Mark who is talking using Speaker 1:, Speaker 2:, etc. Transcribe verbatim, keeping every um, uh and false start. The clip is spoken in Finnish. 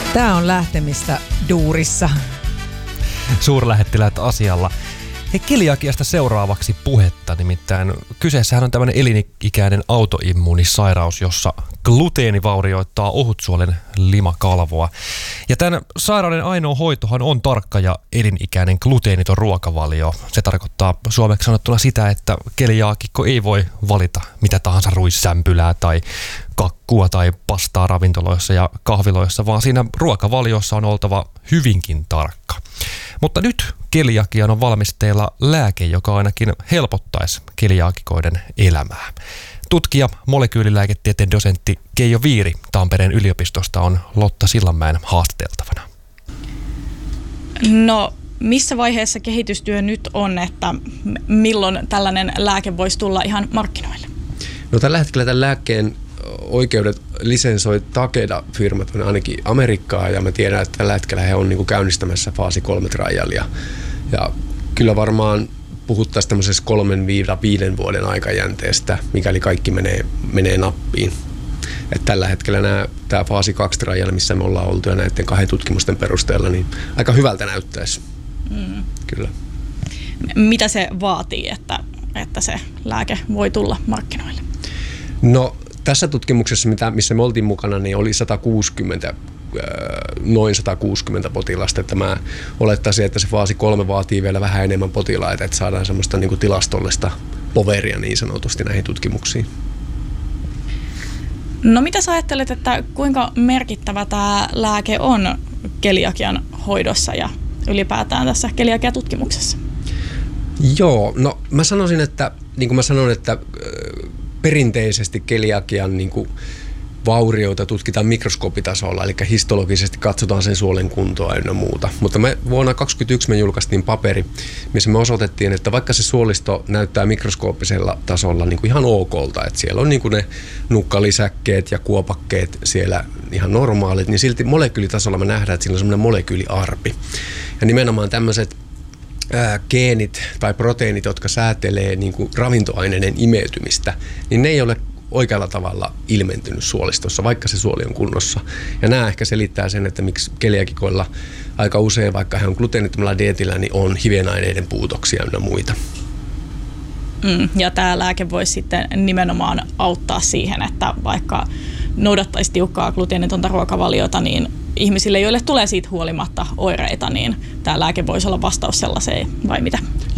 Speaker 1: Tää on lähtemistä duurissa.
Speaker 2: Suurlähettiläät asialla. Hei, keliakiasta seuraavaksi puhetta, nimittäin kyseessähän on tämmöinen elinikäinen autoimmuunisairaus, jossa gluteeni vaurioittaa ohutsuolen limakalvoa. Ja tämän sairauden ainoa hoitohan on tarkka ja elinikäinen gluteeniton ruokavalio. Se tarkoittaa suomeksi sanottuna sitä, että keliaakikko ei voi valita mitä tahansa ruissämpylää tai kakkua tai pastaa ravintoloissa ja kahviloissa, vaan siinä ruokavaliossa on oltava hyvinkin tarkka. Mutta nyt keliakiaan on valmisteilla lääke, joka ainakin helpottaisi keliaakikoiden elämää. Tutkija, molekyylilääketieteen dosentti Keijo Viiri Tampereen yliopistosta on Lotta Sillanmäen haastateltavana.
Speaker 3: No, missä vaiheessa kehitystyö nyt on, että milloin tällainen lääke voisi tulla ihan markkinoille?
Speaker 4: No, tällä hetkellä tämän lääkkeen oikeudet lisensoi Takeda-firmat ainakin Amerikkaa, ja mä tiedän, että tällä hetkellä he on niin kuin käynnistämässä faasi kolme trialia. Ja kyllä varmaan puhuttaisiin tämmöisessä kolmen viiden vuoden aikajänteestä, mikäli kaikki menee, menee nappiin. Et tällä hetkellä nämä, tämä faasi kaksi trial, missä me ollaan oltu ja näiden kahden tutkimusten perusteella, niin aika hyvältä näyttäisi. Mm. Kyllä.
Speaker 3: Mitä se vaatii, että, että se lääke voi tulla markkinoille?
Speaker 4: No, tässä tutkimuksessa, missä me oltiin mukana, niin oli sata kuusikymmentä, noin sata kuusikymmentä potilasta. Että mä olettaisin, että se faasi kolme vaatii vielä vähän enemmän potilaita, että saadaan semmoista niin kuin tilastollista poveria niin sanotusti näihin tutkimuksiin.
Speaker 3: No, mitä sä ajattelet, että kuinka merkittävä tämä lääke on keliakian hoidossa ja ylipäätään tässä keliakiatutkimuksessa?
Speaker 4: Joo, no mä sanoisin, että niin kuin mä sanon, että perinteisesti keliakian niin kuin vaurioita tutkitaan mikroskoopitasolla, eli histologisesti katsotaan sen suolen kuntoa ynnä muuta. Mutta me vuonna kaksituhattakaksikymmentäyksi me julkaistiin paperi, missä me osoitettiin, että vaikka se suolisto näyttää mikroskooppisella tasolla niin kuin ihan okolta, että siellä on niin kuin ne nukkalisäkkeet ja kuopakkeet siellä ihan normaalit, niin silti molekyylitasolla me nähdään, että sillä on semmoinen molekyyliarpi. Ja nimenomaan tämmöiset Ää, geenit tai proteiinit, jotka säätelee niin kuin ravintoaineiden imeytymistä, niin ne ei ole oikealla tavalla ilmentynyt suolistossa, vaikka se suoli on kunnossa. Ja nämä ehkä selittää sen, että miksi keliakikoilla aika usein, vaikka he on gluteenittomalla dietillä, niin on hivenaineiden puutoksia ynnä muita.
Speaker 3: Mm, ja tämä lääke voisi sitten nimenomaan auttaa siihen, että vaikka noudattaisi tiukkaa gluteenitonta ruokavaliota, niin ihmisille, joille tulee siitä huolimatta oireita, niin tämä lääke voisi olla vastaus sellaiseen, vai mitä?